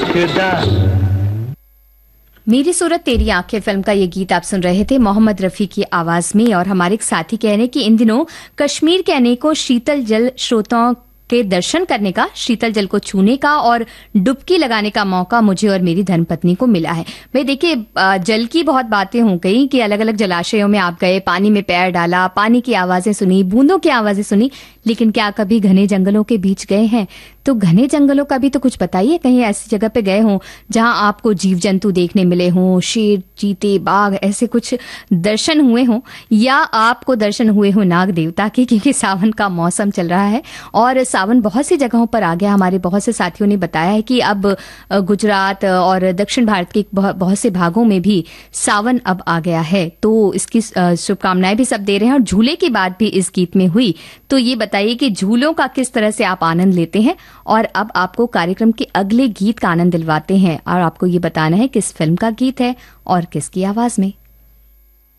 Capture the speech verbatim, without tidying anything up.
चमकदा। मेरी सूरत तेरी आंखें फिल्म का ये गीत आप सुन रहे थे मोहम्मद रफी की आवाज में। और हमारे एक साथी कह रहे हैं कि इन दिनों कश्मीर के अनेकों शीतल जल स्रोतों के दर्शन करने का, शीतल जल को छूने का और डुबकी लगाने का मौका मुझे और मेरी धर्मपत्नी को मिला है। भाई देखिए, जल की बहुत बातें हो गई कि अलग अलग जलाशयों में आप गए, पानी में पैर डाला, पानी की आवाजें सुनी, बूंदों की आवाजें सुनी, लेकिन क्या कभी घने जंगलों के बीच गए हैं? तो घने जंगलों का भी तो कुछ बताइए। कहीं ऐसी जगह पे गए हों जहां आपको जीव जंतु देखने मिले हों, शेर, चीते, बाघ, ऐसे कुछ दर्शन हुए हों, या आपको दर्शन हुए हो नाग देवता के, क्योंकि सावन का मौसम चल रहा है और सावन बहुत सी जगहों पर आ गया। हमारे बहुत से साथियों ने बताया है कि अब गुजरात और दक्षिण भारत के बहुत से भागों में भी सावन अब आ गया है। तो इसकी शुभकामनाएं भी सब दे रहे हैं। और झूले की बात भी इस गीत में हुई, तो ये बताइए कि झूलों का किस तरह से आप आनंद लेते हैं। और अब आपको कार्यक्रम के अगले गीत का आनंद दिलवाते हैं और आपको ये बताना है किस फिल्म का गीत है और किसकी आवाज में।